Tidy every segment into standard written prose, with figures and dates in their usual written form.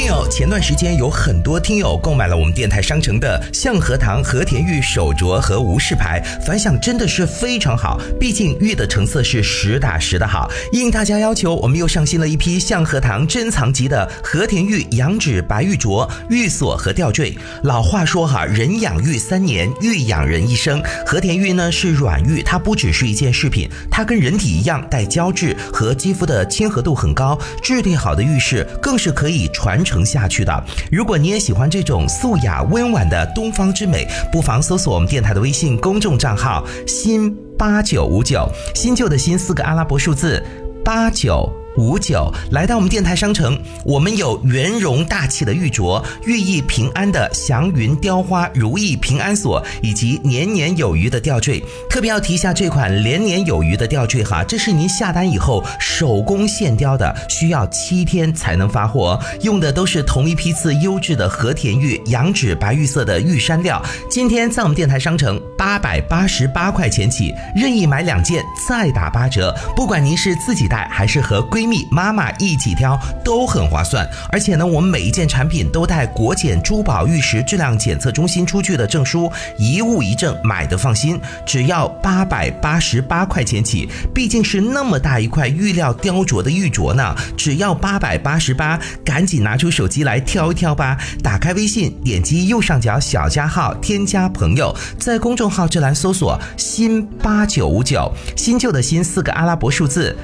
听友，前段时间有很多听友购买了我们电台商城的象和堂和田玉手镯和无饰牌，反响真的是非常好，毕竟玉的成色是实打实的好。应大家要求，我们又上新了一批象和堂珍藏级的和田玉羊脂白玉镯、玉锁和吊坠。老话说人养玉3年，玉养人1生。和田玉呢是软玉，它不只是一件饰品，它跟人体一样带胶质，和肌肤的亲和度很高，质地好的玉饰更是可以传承下去的。如果你也喜欢这种素雅温婉的东方之美，不妨搜索我们电台的微信公众账号新8959，新旧的新4个阿拉伯数字8959，来到我们电台商城，我们有圆融大气的玉镯，寓意平安的祥云雕花如意平安锁，以及年年有余的吊坠。特别要提一下这款年年有余的吊坠这是您下单以后手工现雕的，需要7天才能发货，用的都是同一批次优质的和田玉羊脂白玉色的玉山料。今天在我们电台商城888块钱起，任意买2件再打8折，不管您是自己戴还是和闺蜜妈妈一起挑都很划算。而且呢，我们每一件产品都带国检珠宝玉石质量检测中心出具的证书，一物一证，买的放心。只要888块钱起，毕竟是那么大一块玉料雕琢的玉镯呢，只要888，赶紧拿出手机来挑一挑吧。打开微信，点击右上角小加号，添加朋友，在公众号这栏搜索新8959，新旧的新4个阿拉伯数字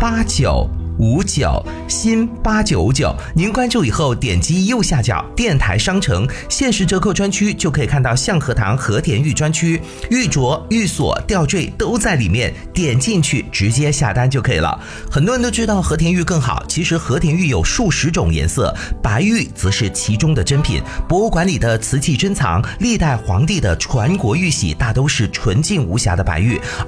8959，新8959，您关注以后点击右下角电台商城限时折扣专区，就可以看到象和堂和田玉专区，玉镯、玉锁、吊坠都在里面，点进去直接下单就可以了。很多人都知道和田玉更好，其实和田玉有数十种颜色，白玉则是其中的珍品。博物馆里的瓷器珍藏，历代皇帝的传国玉玺大都是纯净无瑕的白玉，